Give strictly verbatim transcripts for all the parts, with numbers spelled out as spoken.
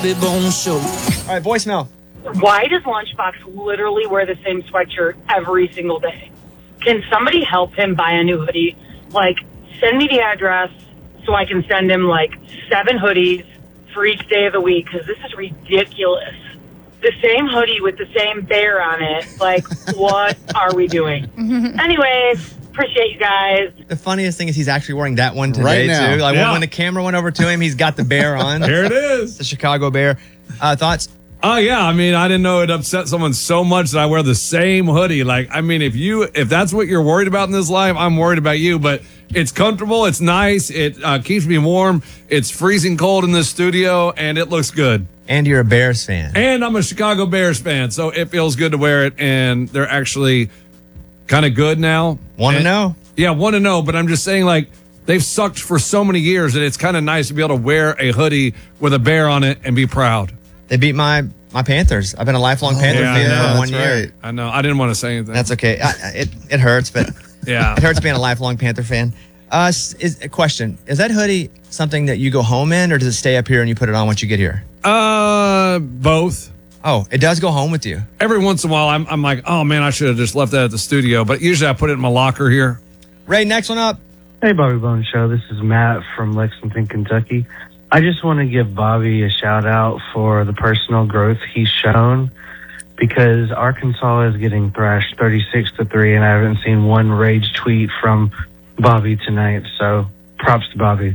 Bobby Bones Show. All right, voicemail. Why does Lunchbox literally wear the same sweatshirt every single day? Can somebody help him buy a new hoodie? Like, send me the address so I can send him, like, seven hoodies for each day of the week, because this is ridiculous. The same hoodie with the same bear on it. Like, what are we doing? Anyways, appreciate you guys. The funniest thing is he's actually wearing that one today, Right now. too. Like, Yeah. when, when the camera went over to him, he's got the bear on. Here it is. The Chicago Bear. Uh, thoughts? Oh yeah, I mean, I didn't know it upset someone so much that I wear the same hoodie. Like, I mean, if you if that's what you're worried about in this life, I'm worried about you. But it's comfortable, it's nice, it uh, keeps me warm. It's freezing cold in this studio, and it looks good. And you're a Bears fan. And I'm a Chicago Bears fan, so it feels good to wear it. And they're actually kind of good now. Want to And- know? Yeah, want to know. But I'm just saying, like, they've sucked for so many years that it's kind of nice to be able to wear a hoodie with a bear on it and be proud. They beat my my Panthers. I've been a lifelong Panther yeah, fan yeah, for one that's year. right. I know. I didn't want to say anything. That's okay. I, it it hurts, but Yeah. it hurts being a lifelong Panther fan. Uh, s- is a question: is that hoodie something that you go home in, or does it stay up here and you put it on once you get here? Uh, both. Oh, it does go home with you. Every once in a while, I'm I'm like, oh man, I should have just left that at the studio. But usually, I put it in my locker here. Ray, next one up. Hey, Bobby Bones Show. This is Matt from Lexington, Kentucky. I just want to give Bobby a shout out for the personal growth he's shown, because Arkansas is getting thrashed thirty-six to three, and I haven't seen one rage tweet from Bobby tonight. So props to Bobby.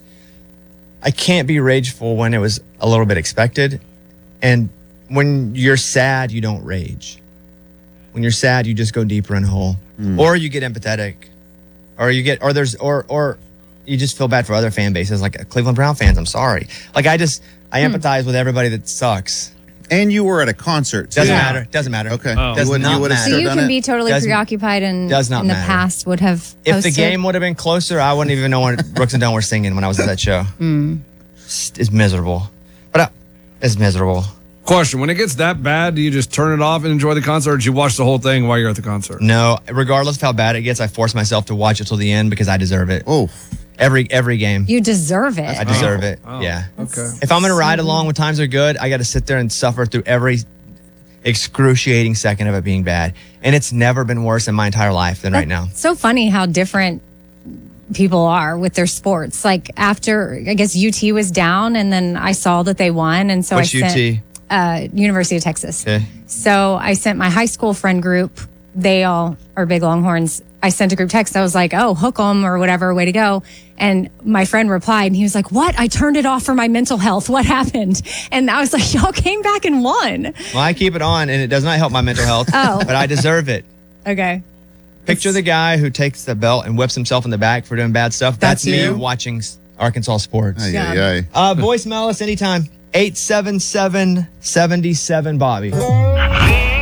I can't be rageful when it was a little bit expected. And when you're sad, you don't rage. When you're sad, you just go deeper in a hole. Mm. Or you get empathetic. Or you get, or there's, or, or you just feel bad for other fan bases, like Cleveland Brown fans. I'm sorry. Like, I just, I empathize with everybody that sucks. And you were at a concert. too. Doesn't Yeah. matter. Doesn't matter. Okay. Oh. You Does wouldn't- you not would have matter. So still you done can it? be totally Doesn't- preoccupied and does not in the matter. past would have If the posted. game would have been closer, I wouldn't even know what Brooks and Dunn were singing when I was at that show. It's, it's miserable. But uh, it's miserable. Question: when it gets that bad, do you just turn it off and enjoy the concert, or do you watch the whole thing while you're at the concert? No, regardless of how bad it gets, I force myself to watch it till the end because I deserve it. Oh, Every every game. You deserve it. I deserve it. Oh, Yeah. Okay. If I'm going to ride along when times are good, I got to sit there and suffer through every excruciating second of it being bad. And it's never been worse in my entire life than right now. It's so funny how different people are with their sports. Like after, I guess U T was down, and then I saw that they won, and so Which I sent U T? Uh, University of Texas. Okay. So I sent my high school friend group. They all are big Longhorns. I sent a group text. I was like, "Oh, hook 'em or whatever, way to go." And my friend replied, and he was like, "What? I turned it off for my mental health. What happened?" And I was like, "Y'all came back and won." Well, I keep it on, and it does not help my mental health. Oh. But I deserve it. Okay. Picture the guy who takes the belt and whips himself in the back for doing bad stuff. That's, That's me you? watching s- Arkansas sports. ay, Yeah. ay, ay. Uh, voicemail us anytime. eight seven seven, seven seven, Bobby.